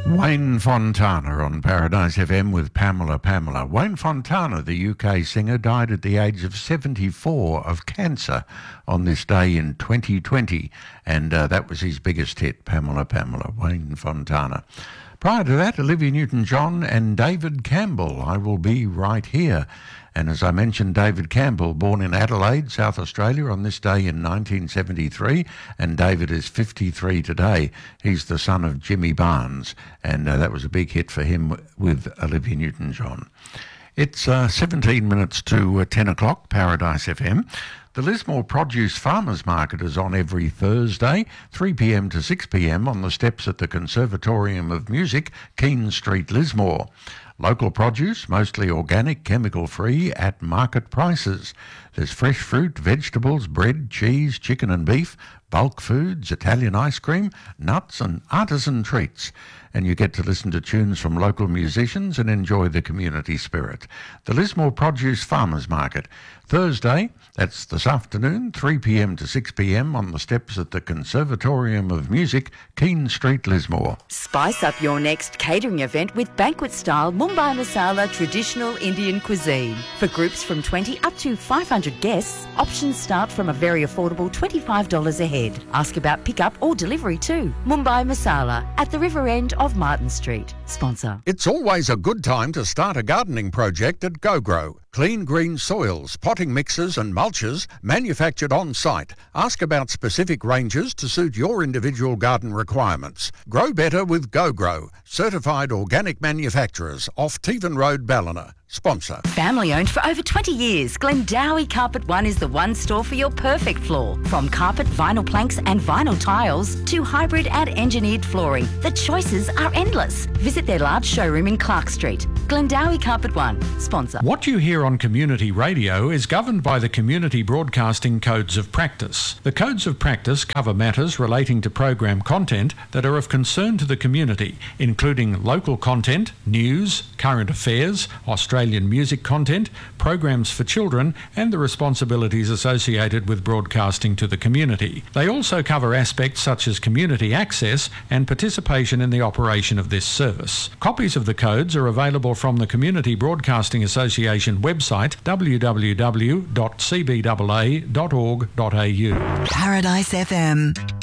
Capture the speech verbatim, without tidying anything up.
Wayne Fontana on Paradise F M with Pamela Pamela. Wayne Fontana, the U K singer, died at the age of seventy-four of cancer on this day in twenty twenty, and uh, that was his biggest hit, Pamela Pamela, Wayne Fontana. Prior to that, Olivia Newton-John and David Campbell, I Will Be Right Here. And as I mentioned, David Campbell, born in Adelaide, South Australia, on this day in nineteen seventy-three, and David is fifty-three today. He's the son of Jimmy Barnes, and uh, that was a big hit for him with Olivia Newton-John. It's uh, seventeen minutes to uh, ten o'clock, Paradise F M. The Lismore Produce Farmers Market is on every Thursday, three p m to six p m on the steps at the Conservatorium of Music, Keene Street, Lismore. Local produce, mostly organic, chemical-free, at market prices. There's fresh fruit, vegetables, bread, cheese, chicken and beef, bulk foods, Italian ice cream, nuts and artisan treats. And you get to listen to tunes from local musicians and enjoy the community spirit. The Lismore Produce Farmers Market, Thursday, that's this afternoon, three p m to six p m on the steps at the Conservatorium of Music, Keene Street, Lismore. Spice up your next catering event with banquet-style Mumbai Masala traditional Indian cuisine. For groups from twenty up to five hundred guests, options start from a very affordable twenty-five dollars a head. Ask about pickup or delivery too. Mumbai Masala at the river end of Martin Street. Sponsor. It's always a good time to start a gardening project at GoGrow. Clean green soils, potting mixes and mulches manufactured on site. Ask about specific ranges to suit your individual garden requirements. Grow better with GoGrow, certified organic manufacturers off Tevan Road, Ballina. Sponsor. Family owned for over twenty years, Glendowie Carpet One is the one store for your perfect floor. From carpet, vinyl planks and vinyl tiles to hybrid and engineered flooring, the choices are endless. Visit their large showroom in Clark Street. Glendowie Carpet One. Sponsor. What you hear on community radio is governed by the Community Broadcasting Codes of Practice. The Codes of Practice cover matters relating to program content that are of concern to the community, including local content, news, current affairs, Australian music content, programs for children, and the responsibilities associated with broadcasting to the community. They also cover aspects such as community access and participation in the operation of this service. Copies of the codes are available from the Community Broadcasting Association website, w w w dot c b a a dot org dot a u. Paradise F M.